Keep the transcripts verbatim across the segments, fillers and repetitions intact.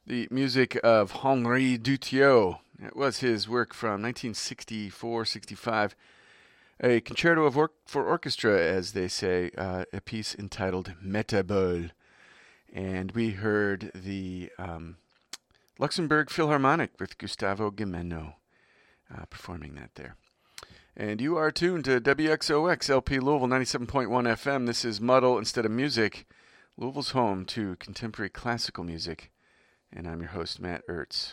The music of Henri Dutilleux. It was his work from nineteen sixty-four sixty-five, a concerto of or- for orchestra, as they say, uh, a piece entitled Metabole. And we heard the um, Luxembourg Philharmonic with Gustavo Gimeno uh, performing that there. And you are tuned to W X O X L P Louisville ninety-seven point one F M. This is Muddle Instead of Music, Louisville's home to contemporary classical music. And I'm your host, Matt Ertz.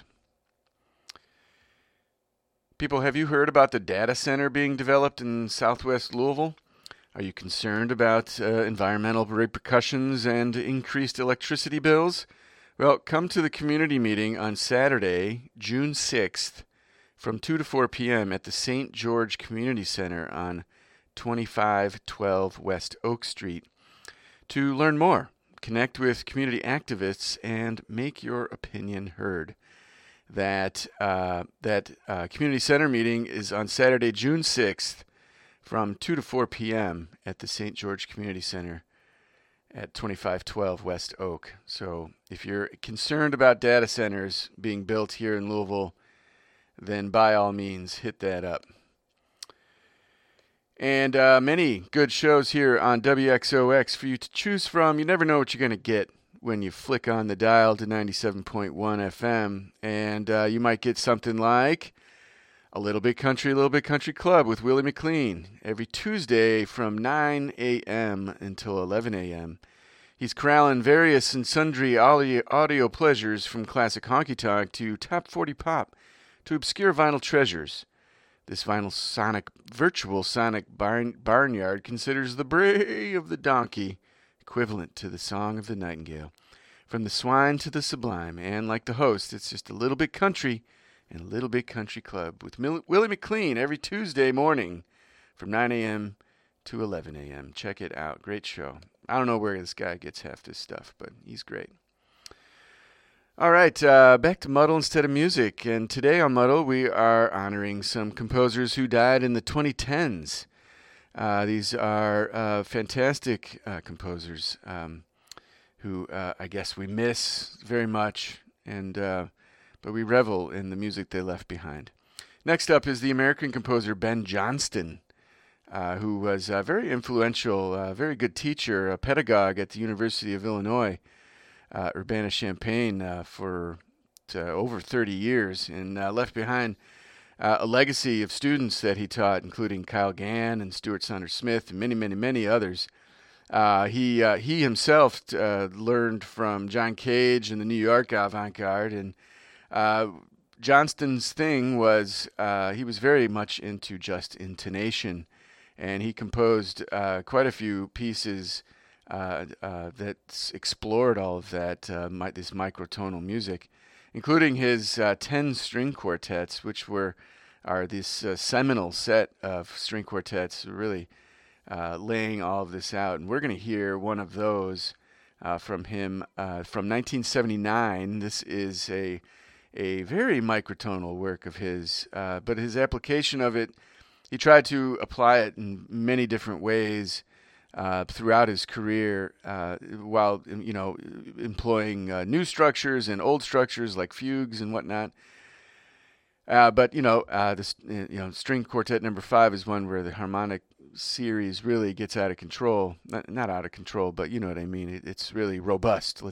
People, have you heard about the data center being developed in southwest Louisville? Are you concerned about uh, environmental repercussions and increased electricity bills? Well, come to the community meeting on Saturday, June sixth, from two to four p.m. at the Saint George Community Center on twenty-five twelve West Oak Street to learn more, connect with community activists, and make your opinion heard. That uh, that uh, community center meeting is on Saturday, June sixth, from two to four p.m. at the Saint George Community Center at twenty-five twelve West Oak. So if you're concerned about data centers being built here in Louisville, then by all means hit that up. And uh, many good shows here on W X O X for you to choose from. You never know what you're going to get when you flick on the dial to ninety-seven point one F M. And uh, you might get something like A Little Bit Country, A Little Bit Country Club with Willie McLean every Tuesday from nine a.m. until eleven a.m. He's corralling various and sundry audio, audio pleasures from classic honky-tonk to top forty pop to obscure vinyl treasures. This vinyl sonic, virtual sonic barn, barnyard considers the bray of the donkey equivalent to the song of the nightingale. From the swine to the sublime, and like the host, it's just a little bit country and a little bit country club with Mil- Willie McLean every Tuesday morning from nine a.m. to eleven a.m. Check it out. Great show. I don't know where this guy gets half this stuff, but he's great. All right, uh, back to Muddle Instead of Music. And today on Muddle, we are honoring some composers who died in the twenty tens. Uh, these are uh, fantastic uh, composers um, who uh, I guess we miss very much, and uh, but we revel in the music they left behind. Next up is the American composer Ben Johnston, uh, who was a very influential, uh, very good teacher, a pedagogue at the University of Illinois. Uh, Urbana-Champaign uh, for uh, over thirty years, and uh, left behind uh, a legacy of students that he taught, including Kyle Gann and Stuart Saunders Smith and many, many, many others. Uh, he uh, he himself uh, learned from John Cage and the New York avant-garde, and uh, Johnston's thing was uh, he was very much into just intonation, and he composed uh, quite a few pieces Uh, uh, that explored all of that, uh, my, this microtonal music, including his uh, ten string quartets, which were are this uh, seminal set of string quartets, really uh, laying all of this out. And we're going to hear one of those uh, from him uh, from nineteen seventy-nine. This is a a very microtonal work of his, uh, but his application of it, he tried to apply it in many different ways. Uh, throughout his career, uh, while you know employing uh, new structures and old structures like fugues and whatnot. Uh, but you know, uh, this you know string quartet number five is one where the harmonic series really gets out of control. Not, not out of control, but you know what I mean. It, it's really robust. Let